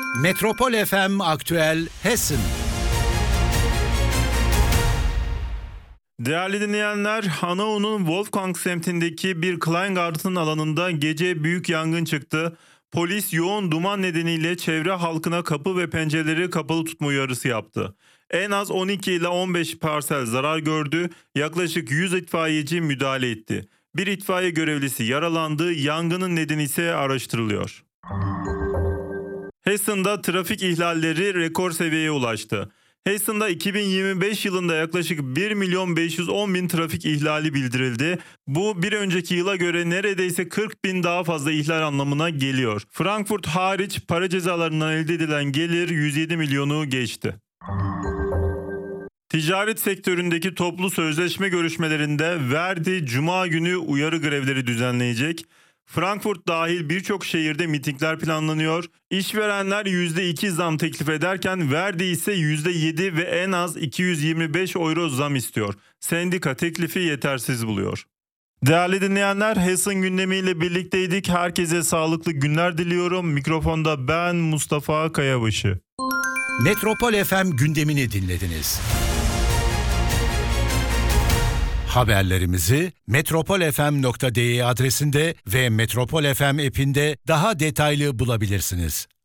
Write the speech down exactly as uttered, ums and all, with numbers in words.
Metropol F M Aktüel Hessen. Değerli dinleyenler, Hanau'nun Wolfgang semtindeki bir Kleingarten alanında gece büyük yangın çıktı. Polis yoğun duman nedeniyle çevre halkına kapı ve pencereleri kapalı tutma uyarısı yaptı. En az on iki ile on beş parsel zarar gördü. Yaklaşık yüz itfaiyeci müdahale etti. Bir itfaiye görevlisi yaralandı. Yangının nedeni ise araştırılıyor. Hessen'da trafik ihlalleri rekor seviyeye ulaştı. Hessen'da iki bin yirmi beş yılında yaklaşık bir milyon beş yüz on bin trafik ihlali bildirildi. Bu bir önceki yıla göre neredeyse kırk bin daha fazla ihlal anlamına geliyor. Frankfurt hariç para cezalarından elde edilen gelir yüz yedi milyonu geçti. Ticaret sektöründeki toplu sözleşme görüşmelerinde Verdi Cuma günü uyarı grevleri düzenleyecek. Frankfurt dahil birçok şehirde mitingler planlanıyor. İşverenler yüzde iki zam teklif ederken Verdi ise yüzde yedi ve en az iki yüz yirmi beş euro zam istiyor. Sendika teklifi yetersiz buluyor. Değerli dinleyenler, Hessen gündemiyle birlikteydik. Herkese sağlıklı günler diliyorum. Mikrofonda ben Mustafa Kayabaşı. Metropol F M gündemini dinlediniz. Haberlerimizi metropol f m nokta d e adresinde ve Metropol F M app'inde daha detaylı bulabilirsiniz.